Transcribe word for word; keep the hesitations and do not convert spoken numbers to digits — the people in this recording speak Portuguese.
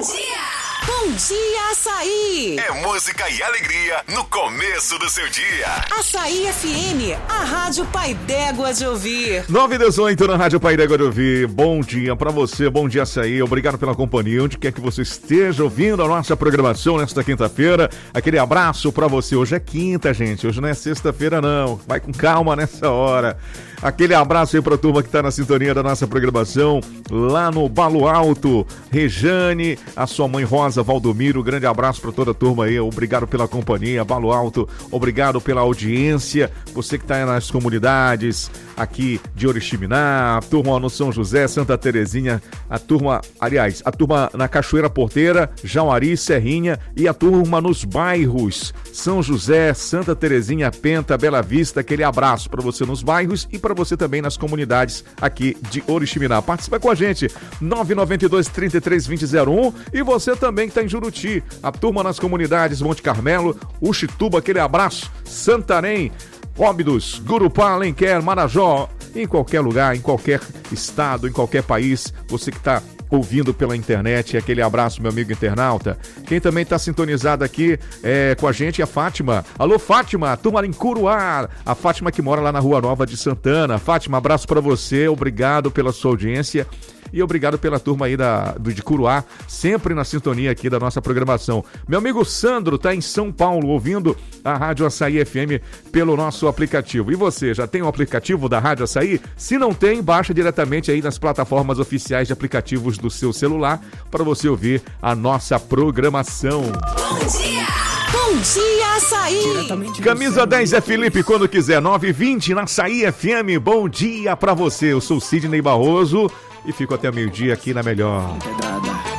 dia! Bom dia, Açaí! É música e alegria no começo do seu dia. Açaí F M, a Rádio Pai d'Égua de ouvir. nove e dezoito na Rádio Pai d'Égua de ouvir. Bom dia pra você, bom dia, Açaí. Obrigado pela companhia, onde quer que você esteja ouvindo a nossa programação nesta quinta-feira. Aquele abraço pra você. Hoje é quinta, gente. Hoje não é sexta-feira, não. Vai com calma nessa hora. Aquele abraço aí pra turma que tá na sintonia da nossa programação, lá no Balo Alto. Rejane, a sua mãe Rosa, Valdomiro, grande abraço pra toda a turma aí. Obrigado pela companhia, Balo Alto. Obrigado pela audiência. Você que tá aí nas comunidades aqui de Oriximiná, a turma no São José, Santa Terezinha, a turma, aliás, a turma na Cachoeira Porteira, Jauari, Serrinha e a turma nos bairros São José, Santa Terezinha, Penta, Bela Vista. Aquele abraço pra você nos bairros e para você também nas comunidades aqui de Oriximiná. Participa com a gente, nove nove dois, três três dois zero zero um, e você também que está em Juruti, a turma nas comunidades Monte Carmelo, Uxituba, aquele abraço, Santarém, Óbidos, Gurupá, Alenquer, Marajó, em qualquer lugar, em qualquer estado, em qualquer país, você que está ouvindo pela internet, aquele abraço, meu amigo internauta. Quem também está sintonizado aqui é, com a gente é a Fátima. Alô, Fátima, turma em Curuá. A Fátima que mora lá na Rua Nova de Santana. Fátima, abraço para você, obrigado pela sua audiência. E obrigado pela turma aí da, do, de Curuá, sempre na sintonia aqui da nossa programação. Meu amigo Sandro tá em São Paulo, ouvindo a Rádio Açaí F M pelo nosso aplicativo. E você, já tem o aplicativo da Rádio Açaí? Se não tem, baixa diretamente aí nas plataformas oficiais de aplicativos do seu celular para você ouvir a nossa programação. Bom dia! Bom dia, Açaí! Camisa dez é Felipe, quando quiser, nove e vinte na Açaí F M. Bom dia pra você, eu sou Sidney Barroso e fico até meio-dia aqui na Melhor.